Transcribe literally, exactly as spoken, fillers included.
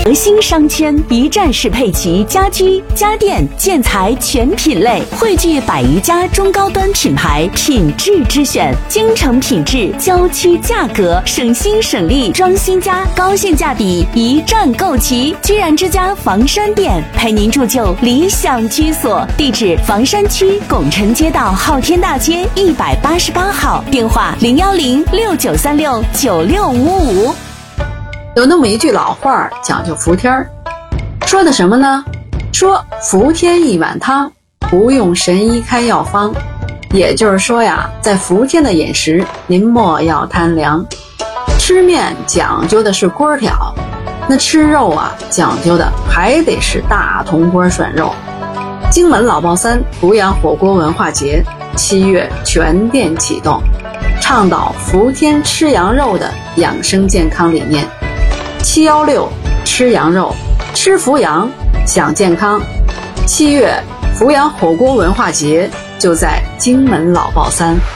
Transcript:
核心商圈一站式配齐家居、家电、建材全品类，汇聚百余家中高端品牌，品质之选，京城品质，郊区价格，省心省力，装新家，高性价比，一站购齐。居然之家房山店陪您铸就理想居所，地址房山区拱辰街道昊天大街一百八十八号，电话零幺零六九三六九六五五。 有那么一句老话讲究服天儿，说的什么呢？说服天一碗汤，不用神医开药方。也就是说呀，在服天的饮食，您莫要贪凉。吃面讲究的是锅挑，那吃肉啊，讲究的还得是大铜锅涮肉。荆门老爆三阜阳火锅文化节七月全店启动，倡导服天吃羊肉的养生健康理念。七一六吃羊肉，吃阜阳享健康。七月阜阳火锅文化节就在荆门老爆三。